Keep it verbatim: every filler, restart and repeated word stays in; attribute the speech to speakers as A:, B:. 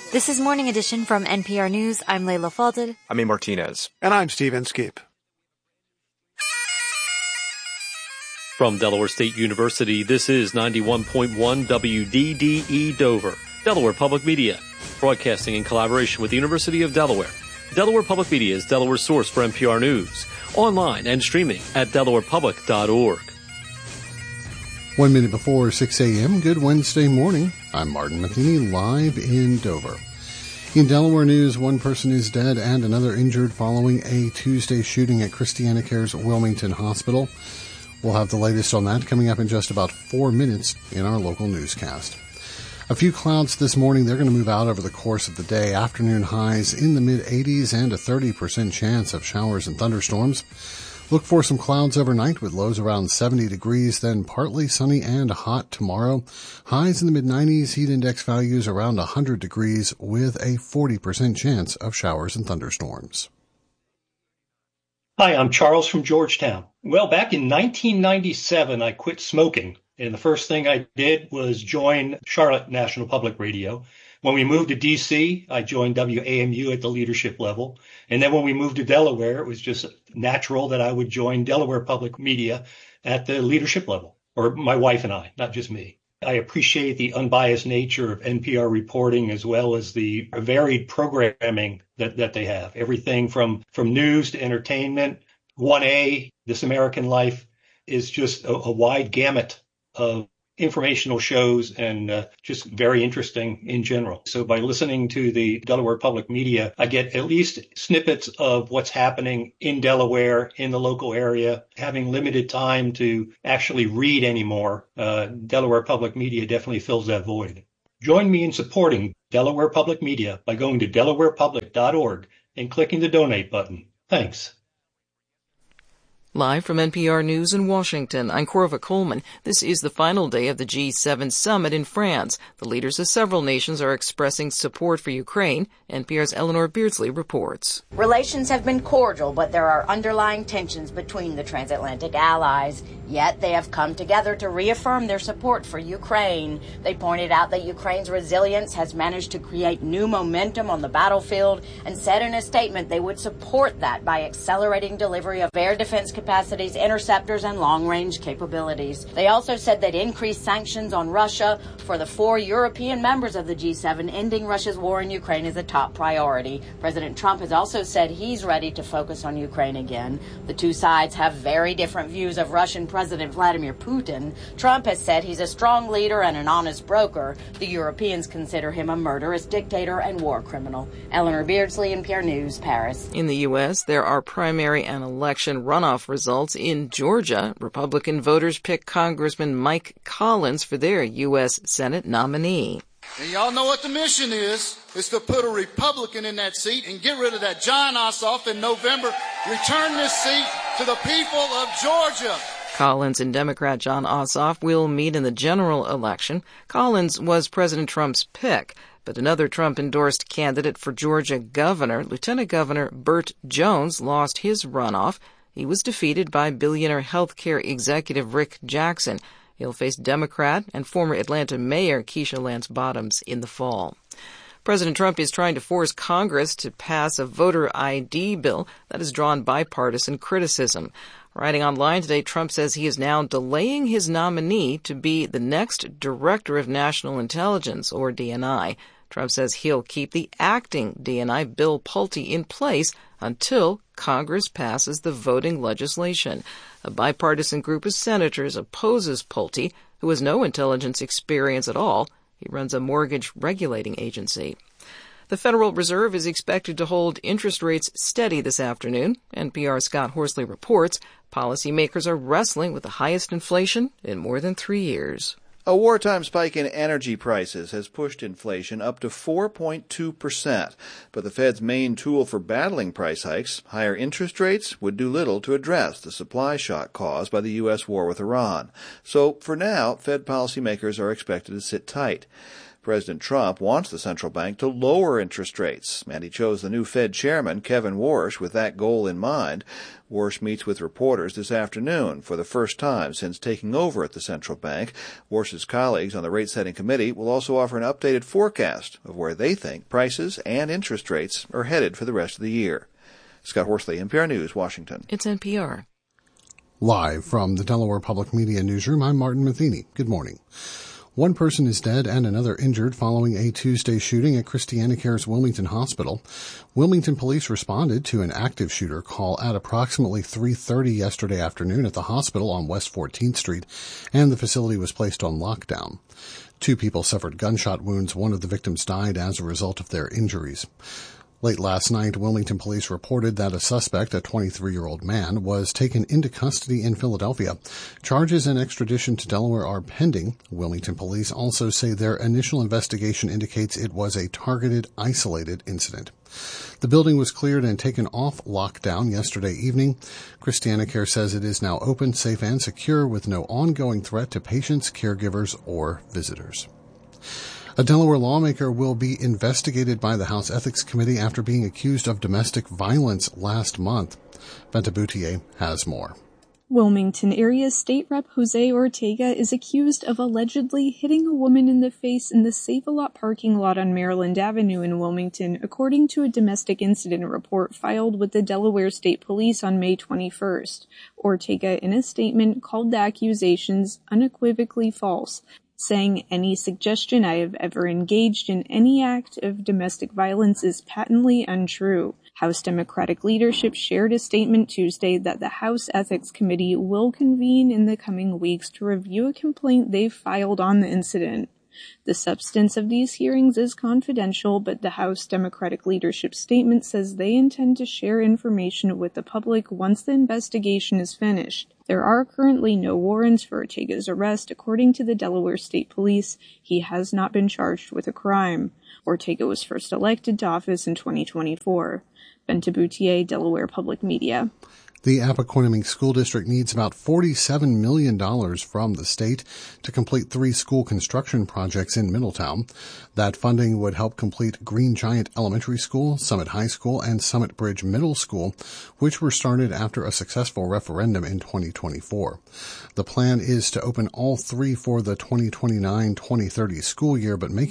A: This is Morning Edition from N P R News. I'm Layla Falded.
B: I'm A. Martinez.
C: And I'm Steve Inskeep.
D: From Delaware State University, this is ninety-one point one W D D E Dover, Delaware Public Media, broadcasting in collaboration with the University of Delaware. Delaware Public Media is Delaware's source for N P R News, online and streaming at delaware public dot org.
E: One minute before six a.m., good Wednesday morning. I'm Martin Matheny, live in Dover. In Delaware news, one person is dead and another injured following a Tuesday shooting at Christiana Care's Wilmington Hospital. We'll have the latest on that coming up in just about four minutes in our local newscast. A few clouds this morning. They're going to move out over the course of the day. Afternoon highs in the mid-eighties and a thirty percent chance of showers and thunderstorms. Look for some clouds overnight with lows around seventy degrees, then partly sunny and hot tomorrow. Highs in the mid-nineties, heat index values around one hundred degrees with a forty percent chance of showers and thunderstorms.
F: Hi, I'm Charles from Georgetown. Well, back in nineteen ninety-seven, I quit smoking, and the first thing I did was join Charlotte National Public Radio. When we moved to D C, I joined W A M U at the leadership level. And then when we moved to Delaware, it was just natural that I would join Delaware Public Media at the leadership level, or my wife and I, not just me. I appreciate the unbiased nature of N P R reporting as well as the varied programming that, that they have. Everything from, from news to entertainment. one A, This American Life, is just a, a wide gamut of informational shows and uh, just very interesting in general. So by listening to the Delaware Public Media, I get at least snippets of what's happening in Delaware, in the local area. Having limited time to actually read anymore, uh, Delaware Public Media definitely fills that void. Join me in supporting Delaware Public Media by going to delaware public dot org and clicking the donate button. Thanks.
G: Live from N P R News in Washington, I'm Corva Coleman. This is the final day of the G seven summit in France. The leaders of several nations are expressing support for Ukraine. N P R's Eleanor Beardsley reports.
H: Relations have been cordial, but there are underlying tensions between the transatlantic allies. Yet they have come together to reaffirm their support for Ukraine. They pointed out that Ukraine's resilience has managed to create new momentum on the battlefield and said in a statement they would support that by accelerating delivery of air defense capacities, interceptors, and long-range capabilities. They also said they'd increase sanctions on Russia. For the four European members of the G seven, ending Russia's war in Ukraine is a top priority. President Trump has also said he's ready to focus on Ukraine again. The two sides have very different views of Russian President Vladimir Putin. Trump has said he's a strong leader and an honest broker. The Europeans consider him a murderous dictator and war criminal. Eleanor Beardsley, N P R News, Paris.
G: In the U S, there are primary and election runoff results in Georgia. Republican voters pick Congressman Mike Collins for their U S Senate nominee.
I: And y'all know what the mission is. It's to put a Republican in that seat and get rid of that Jon Ossoff in November. Return this seat to the people of Georgia.
G: Collins and Democrat Jon Ossoff will meet in the general election. Collins was President Trump's pick, but another Trump-endorsed candidate for Georgia governor, Lieutenant Governor Burt Jones, lost his runoff. He was defeated by billionaire healthcare executive Rick Jackson. He'll face Democrat and former Atlanta Mayor Keisha Lance Bottoms in the fall. President Trump is trying to force Congress to pass a voter I D bill that has drawn bipartisan criticism. Writing online today, Trump says he is now delaying his nominee to be the next Director of National Intelligence, or D N I. Trump says he'll keep the acting D N I, Bill Pulte, in place until Congress passes the voting legislation. A bipartisan group of senators opposes Pulte, who has no intelligence experience at all. He runs a mortgage regulating agency. The Federal Reserve is expected to hold interest rates steady this afternoon. N P R's Scott Horsley reports policymakers are wrestling with the highest inflation in more than three years.
J: A wartime spike in energy prices has pushed inflation up to four point two percent. But the Fed's main tool for battling price hikes, higher interest rates, would do little to address the supply shock caused by the U S war with Iran. So, for now, Fed policymakers are expected to sit tight. President Trump wants the central bank to lower interest rates, and he chose the new Fed chairman, Kevin Warsh, with that goal in mind. Warsh meets with reporters this afternoon for the first time since taking over at the central bank. Warsh's colleagues on the rate-setting committee will also offer an updated forecast of where they think prices and interest rates are headed for the rest of the year. Scott Horsley, N P R News, Washington.
G: It's N P R.
E: Live from the Delaware Public Media Newsroom, I'm Martin Matheny. Good morning. One person is dead and another injured following a Tuesday shooting at ChristianaCare's Wilmington Hospital. Wilmington police responded to an active shooter call at approximately three thirty yesterday afternoon at the hospital on West fourteenth Street, and the facility was placed on lockdown. Two people suffered gunshot wounds. One of the victims died as a result of their injuries. Late last night, Wilmington police reported that a suspect, a twenty-three-year-old man, was taken into custody in Philadelphia. Charges and extradition to Delaware are pending. Wilmington police also say their initial investigation indicates it was a targeted, isolated incident. The building was cleared and taken off lockdown yesterday evening. ChristianaCare says it is now open, safe, and secure with no ongoing threat to patients, caregivers, or visitors. A Delaware lawmaker will be investigated by the House Ethics Committee after being accused of domestic violence last month. Benta Boutier has more.
B: Wilmington area State Rep Jose Ortega is accused of allegedly hitting a woman in the face in the Save-A-Lot parking lot on Maryland Avenue in Wilmington, according to a domestic incident report filed with the Delaware State Police on May twenty-first. Ortega, in a statement, called the accusations unequivocally false, saying any suggestion I have ever engaged in any act of domestic violence is patently untrue. House Democratic leadership shared a statement Tuesday that the House Ethics Committee will convene in the coming weeks to review a complaint they filed on the incident. The substance of these hearings is confidential, but the House Democratic leadership statement says they intend to share information with the public once the investigation is finished. There are currently no warrants for Ortega's arrest. According to the Delaware State Police, he has not been charged with a crime. Ortega was first elected to office in twenty twenty-four. Benta Boutier, Delaware Public Media.
E: The Appoquinimink School District needs about forty-seven million dollars from the state to complete three school construction projects in Middletown. That funding would help complete Green Giant Elementary School, Summit High School, and Summit Bridge Middle School, which were started after a successful referendum in twenty twenty-four. The plan is to open all three for the twenty twenty-nine twenty thirty school year, but making